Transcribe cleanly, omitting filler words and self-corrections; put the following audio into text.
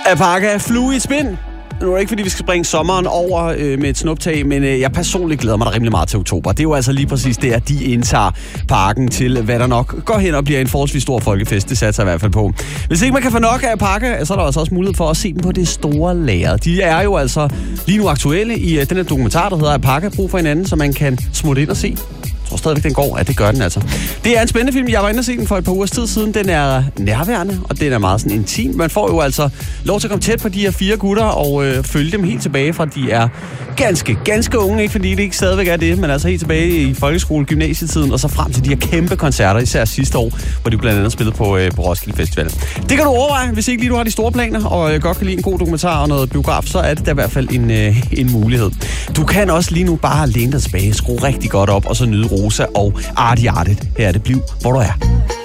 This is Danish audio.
Apaka, flue i et spind. Nu er det ikke, fordi vi skal springe sommeren over med et snuptag, men jeg personligt glæder mig da rimelig meget til oktober. Det er jo altså lige præcis det, at de indtager parken til, hvad der nok går hen og bliver en forholdsvis stor folkefest. Det satser jeg i hvert fald på. Hvis ikke man kan få nok af Apaka, så er der altså også mulighed for at se dem på det store lager. De er jo altså lige nu aktuelle i den her dokumentar, der hedder Apaka, brug for hinanden, så man kan smutte ind og se. Jeg tror stadigvæk, den går. Ja, det gør den altså. Det er en spændende film. Jeg var inde og se den for et par ugers tid siden. Den er nærværende, og den er meget sådan intim. Man får jo altså lov til at komme tæt på de her 4 gutter og følge dem helt tilbage fra, de er ganske unge. Ikke fordi det ikke stadigvæk er det, men altså helt tilbage i folkeskole, gymnasietiden, og så frem til de her kæmpe koncerter, især sidste år, hvor de blandt andet spillede på Roskilde Festival. Det kan du overveje, hvis ikke lige du har de store planer, og godt kan lide en god dokumentar og noget biograf, så er det da i hvert fald en mulighed. Du kan også lige nu bare læne dig tilbage, skrue rigtig godt op, og så nyde Rosa og Artie Artet. Her er det Bliv, hvor du er.